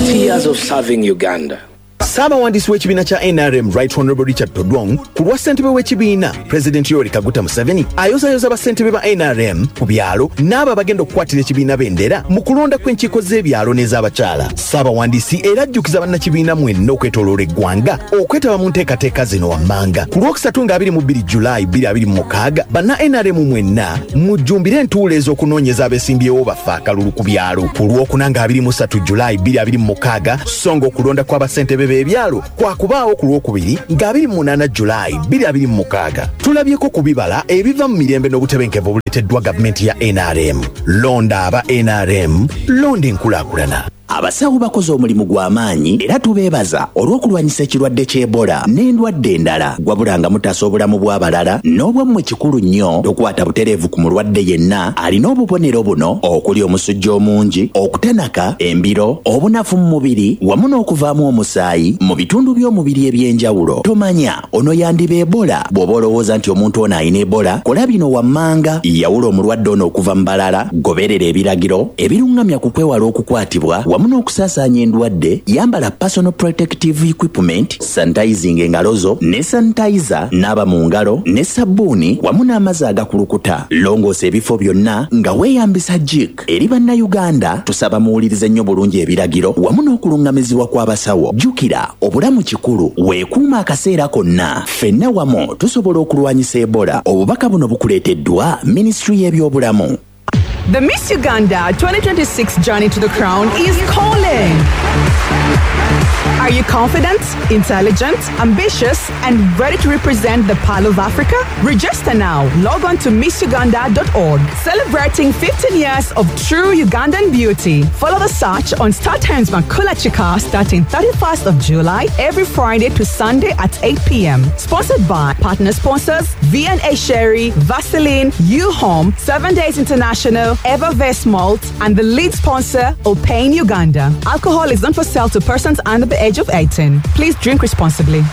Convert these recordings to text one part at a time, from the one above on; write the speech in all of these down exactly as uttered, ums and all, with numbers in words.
thirty years of serving Uganda. Ssaabawandiisi w'ekibiina kya N R M Right Honourable Richard Todwong ku lwa ssentebe w'ekibiina President Yoweri Kaguta Museveni ayozayoza bassentebe ba N R M ku byalo n'abo abagenda okukwatira ekibiina bendera mu kulonda kw'enkiiko z'ebyalo n'ez'abakyala. Ssaabawandiisi era ajjukiza bannakibiina mwenna okwetooloola eggwanga okwetaba mu nteekateeka zino wammanga. Ku lwokusatu nga abiri mu bbiri Julayi bbiri abiri mu mukaaga banna N R M mwenna mujjumbire entuula ez'okunoonyeza abeesimbyewo baffe akalulu ku byalo. Ku lwokuna nga abiri mu ssatu Julayi bbiri abiri mu mukaaga so nga okulonda kw'abassentebe ebyalo kwakubaawo ku lwokubiri nga abiri mu munaana Julayi bbiri abiri mu mukaaga. Tulabyeko ku bibala ebiva mu mirembe n'obutebenkevu obuleeteddwa gavumenti ya N R M. Londa aba N R M, londa enkulaakulana. Abasawo bakoze omulimu gw'amaanyi era tubeebaza olw'okulwanyisa ekirwadde ky'Ebola n'endwadde endala wabula nga mutaasa obulamu bw'abalala n'obwammwe kikulu nnyo okukwata butereevu ku mulwadde yenna alina obubonero buno okuli omusujja omungi, okutanaka, embiro, obunafu mu mubiri wamu n'okuvaamu omusaayi mu bitundu by'omubiri eby'enjawulo. Tomanya ono yandiba Ebola bw'oba olowooza nti omuntu ono alina Ebola. Kola bino wammanga yawula omulwadde ono okuva mu balala, goberera ebiragiro ebiruŋŋamya ku kwewala okukwatibwa wamu n'okusaasaanya endwadde. Yambala personal protective equipment, sanitizing engalo zo ne sanitizer, naaba mu ngalo ne sabbuuni wamu n'amazzi agakulukuta. Longoosa ebifo byonna nga weeyambisa jik. Eri bannayuganda tusaba muwulirize nnyo bulungi ebiragiro wamu n'okuluŋŋamizibwa kw'abasawo. Jjukira obulamu kikulu, weekuuma akaseera konna. Ffenna wamu tusobola okulwanyisa Ebola. Obubaka buno bukuleeteddwa Ministry y'ebyobulamu. The Miss Uganda twenty twenty-six journey to the crown is calling. Are you confident, intelligent, ambitious, and ready to represent the Pearl of Africa? Register now. Log on to miss uganda dot org. Celebrating fifteen years of true Ugandan beauty. Follow the search on Star Times Makula Chika starting thirty-first of July every Friday to Sunday at eight p.m. Sponsored by partner sponsors V and A Sherry, Vaseline, U-Home, Seven Days International, Evervest Malt, and the lead sponsor, Opain Uganda. Alcohol is not for sale to persons under the age of eighteen. Please drink responsibly.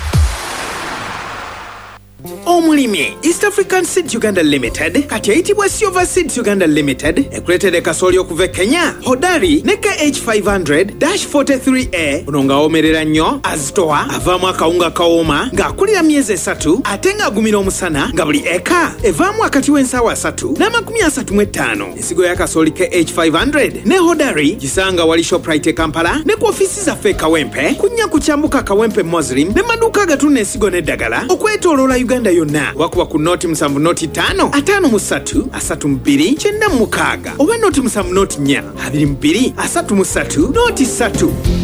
Omulimi East African Seeds Uganda Limited kati ayitibwa Silver Seeds Uganda Limited ekuleetera kasooli okuva Kenya Hodari ne K H five hundred dash forty-three A unonga omerera nnyo azitoa avaamu akawunga kawooma ng'akulira myezi esatu ate ng'agumira omusana nga buli eka evaamu akati w'ensaawa asatu n'amakumi asatu mu etaano. Ensigo ya kasooli K H five hundred ne Hodari gisanga wali Shoprite Kampala ne ku ofiisi zaffe Kawempe kunnya ku kyambuka Kawempe Muslim ne maduuka agatunda ensigo n'eddagala okwetooloola Uganda yonna. Wakuba ku noti musanvu noti ttaano ataano mu ssatu asatu mu bbiri kyenda mu mukaaga oba noti musanvu noti nnya abiri mu bbiri asatu mu ssatu noti ssatu.